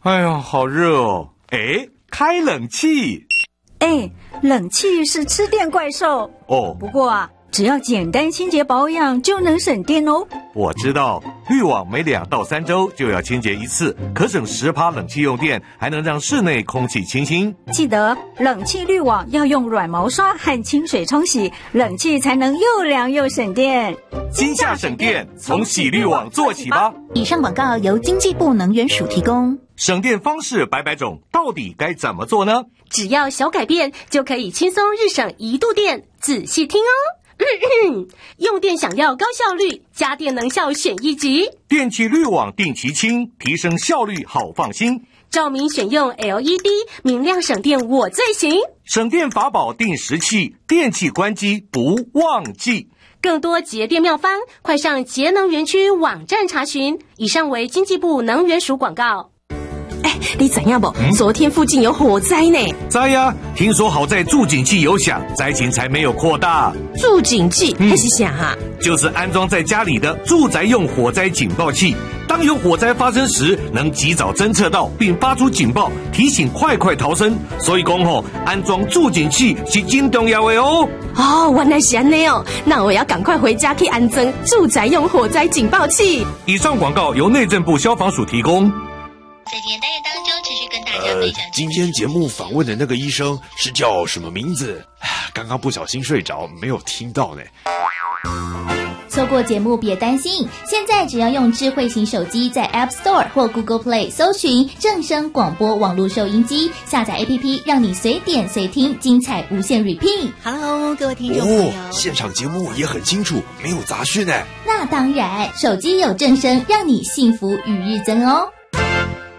哎呀，好热哦！哎，开冷气。 哎，冷气是吃电怪兽哦。 不过啊，只要简单清洁保养就能省电哦。 我知道，滤网每2到3周就要清洁一次，可省10%冷气用电，还能让室内空气清新。 记得冷气滤网要用软毛刷和清水冲洗，冷气才能又凉又省电。 今夏省电，从洗滤网做起吧。 以上广告由经济部能源署提供。 省电方式百百种，到底该怎么做呢？ 只要小改变，就可以轻松日省1度电。仔细听哦。用电想要高效率，家电能效选一级。 电器滤网定期清，提升效率好放心。 照明选用 LED， 明亮省电我最行。 省电法宝定时器，电器关机不忘记。 更多节电妙方，快上节能园区网站查询。以上为经济部能源署广告。 你知影不？昨天附近有火灾呢。 知呀，听说好在助警器有响，灾情才没有扩大。 助警器那是啥啊？ 就是安装在家里的住宅用火灾警报器，当有火灾发生时，能及早侦测到并发出警报，提醒快逃生。所以讲安装助警器是真重要的哦。 哦，原来是这样哦，那我要赶快回家去安装住宅用火灾警报器。 以上广告由内政部消防署提供。 在今天单元当中，持续跟大家分享。 今天节目访问的那个医生是叫什么名字？刚刚不小心睡着，没有听到呢。 错过节目别担心，现在只要用智慧型手机在 App Store 或 Google Play 搜寻正声广播网络收音机，下载 APP， 让你随点随听，精彩无限 repeat。 Hello， 各位听众朋友， 现场节目也很清楚，没有杂讯呢。 那当然，手机有正声，让你幸福与日增哦。